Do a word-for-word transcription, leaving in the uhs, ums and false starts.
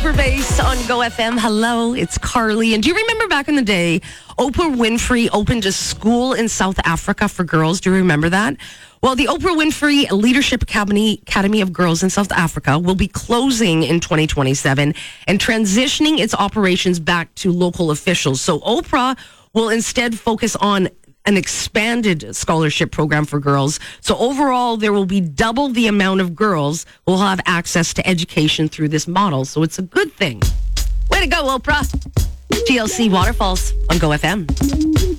Super Bass on Go F M. Hello, it's Carly. And do you remember back in the day, Oprah Winfrey opened a school in South Africa for girls? Do you remember that? Well, the Oprah Winfrey Leadership Academy, Academy of Girls in South Africa will be closing in twenty twenty-seven and transitioning its operations back to local officials. So Oprah will instead focus on an expanded scholarship program for girls. So overall, there will be double the amount of girls who will have access to education through this model. So it's a good thing. Way to go, Oprah. T L C Waterfalls on Go F M.